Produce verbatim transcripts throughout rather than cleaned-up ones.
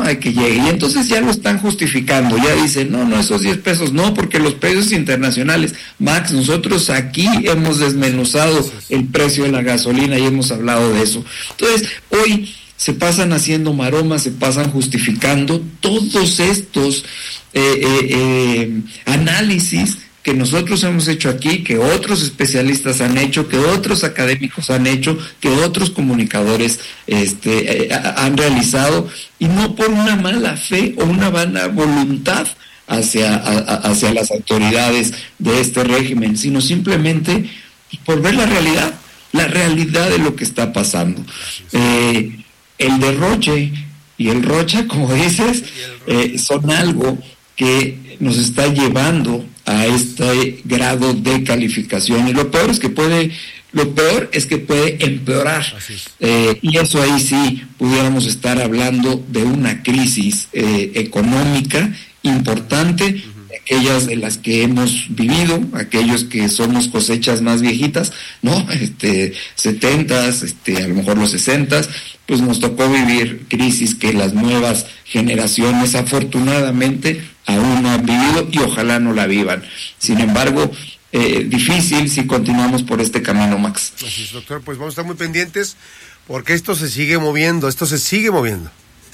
De que llegue, y entonces ya lo están justificando, ya dicen, no, no, esos diez pesos, no, porque los precios internacionales, Max, nosotros aquí hemos desmenuzado el precio de la gasolina y hemos hablado de eso. Entonces, hoy se pasan haciendo maromas, se pasan justificando todos estos eh, eh, eh, análisis que nosotros hemos hecho aquí, que otros especialistas han hecho, que otros académicos han hecho, que otros comunicadores este, eh, han realizado, y no por una mala fe o una mala voluntad hacia, a, hacia las autoridades de este régimen, sino simplemente por ver la realidad, la realidad de lo que está pasando. Eh, el derroche y el rocha, como dices, eh, son algo que nos está llevando a este grado de calificación, y lo peor es que puede, lo peor es que puede empeorar, eh, y eso ahí sí pudiéramos estar hablando de una crisis eh, económica importante, uh-huh. aquellas de las que hemos vivido, aquellos que somos cosechas más viejitas, ¿no? Este, setentas, este, a lo mejor los sesentas, pues nos tocó vivir crisis que las nuevas generaciones afortunadamente aún no han vivido y ojalá no la vivan. Sin embargo, eh, difícil si continuamos por este camino, Max. Así es, doctor, pues vamos a estar muy pendientes porque esto se sigue moviendo, esto se sigue moviendo.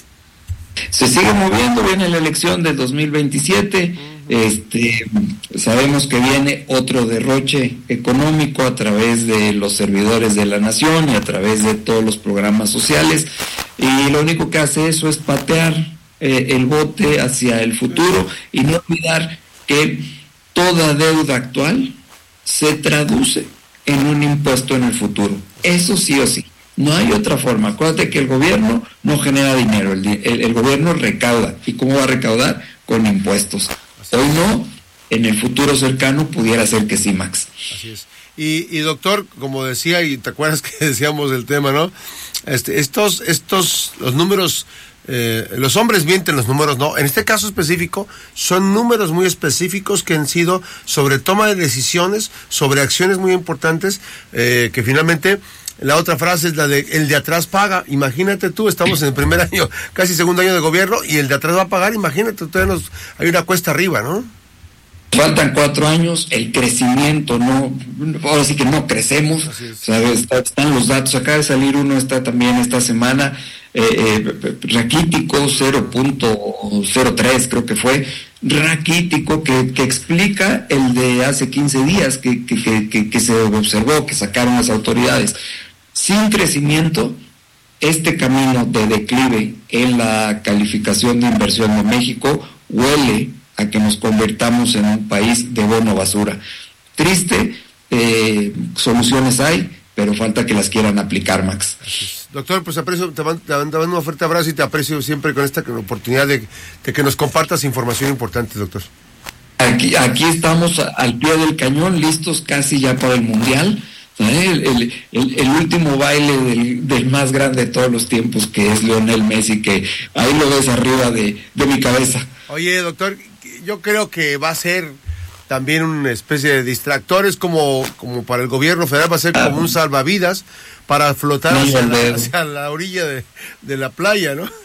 Se sigue moviendo, viene la elección del dos mil veintisiete, uh-huh. este, sabemos que viene otro derroche económico a través de los servidores de la nación y a través de todos los programas sociales, y lo único que hace eso es patear eh, el bote hacia el futuro y no olvidar que toda deuda actual se traduce en un impuesto en el futuro, eso sí o sí. No hay otra forma. Acuérdate que el gobierno no genera dinero, el, el, el gobierno recauda. ¿Y cómo va a recaudar? Con impuestos. Hoy no, en el futuro cercano pudiera ser que sí, Max. Así es. Y, y doctor, como decía, y te acuerdas que decíamos el tema, ¿no? Este, estos, estos, los números, eh, los hombres mienten, los números no. En este caso específico, son números muy específicos que han sido sobre toma de decisiones, sobre acciones muy importantes, eh, que finalmente... La otra frase es la de el de atrás paga. Imagínate tú, estamos en el primer año, casi segundo año de gobierno, y el de atrás va a pagar. Imagínate, todavía nos, hay una cuesta arriba, ¿no? Faltan cuatro años, el crecimiento, no, ahora sí que no crecemos, ¿sabes? Está, están los datos, acaba de salir uno, está también esta semana, eh, eh, raquítico, cero punto cero tres creo que fue, raquítico, que, que explica el de hace quince días que, que, que, que, que se observó, que sacaron las autoridades. Sin crecimiento, este camino de declive en la calificación de inversión de México huele a que nos convertamos en un país de bono basura. Triste, eh, soluciones hay, pero falta que las quieran aplicar, Max. Doctor, pues aprecio, te mando un fuerte abrazo y te aprecio siempre con esta oportunidad de, de que nos compartas información importante, doctor. Aquí, aquí estamos al pie del cañón, listos casi ya para el Mundial. El, el, el, el último baile del, del más grande de todos los tiempos, que es Lionel Messi, que ahí lo ves arriba de, de mi cabeza. Oye, doctor, yo creo que va a ser también una especie de distractor, es como, como para el gobierno federal, va a ser como un salvavidas para flotar hacia la, hacia la orilla de, de la playa, ¿no?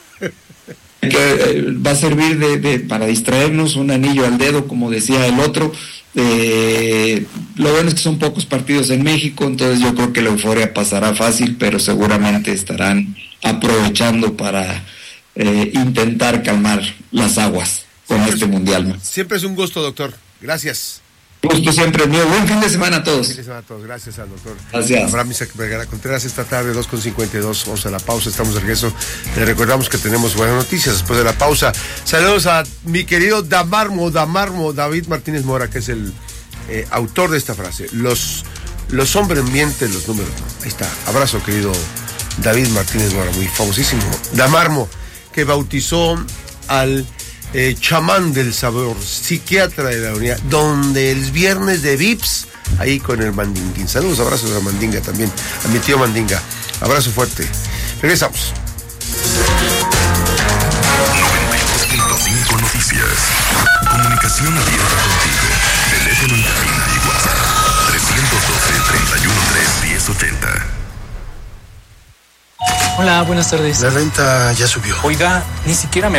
Que eh, va a servir de, de para distraernos, un anillo al dedo, como decía el otro. Eh, lo bueno es que son pocos partidos en México, entonces yo creo que la euforia pasará fácil, pero seguramente estarán aprovechando para eh, intentar calmar las aguas con siempre este es, mundial, ¿no? Siempre es un gusto, doctor. Gracias. Gusto siempre mío. Buen fin de semana a todos. Buen fin de semana a todos. Gracias al doctor. Gracias. Abraham Isaac Vergara Contreras, esta tarde, dos con cincuenta y dos. Vamos a la pausa, estamos de regreso. Le recordamos que tenemos buenas noticias después de la pausa. Saludos a mi querido Damarmo, Damarmo, David Martínez Mora, que es el eh, autor de esta frase. Los, los hombres mienten, los números no. Ahí está. Abrazo, querido David Martínez Mora, muy famosísimo. Damarmo, que bautizó al Eh, chamán del sabor, psiquiatra de la unidad, donde el viernes de V I P S, ahí con el Mandinguín. Saludos, abrazos a Mandinga también, a mi tío Mandinga. Abrazo fuerte. Regresamos. noventa y dos punto cinco Noticias. Comunicación abierta contigo. Teléfono en cabina y WhatsApp. tres uno dos, tres uno tres, uno cero ocho cero. Hola, buenas tardes. La renta ya subió. Oiga, ni siquiera me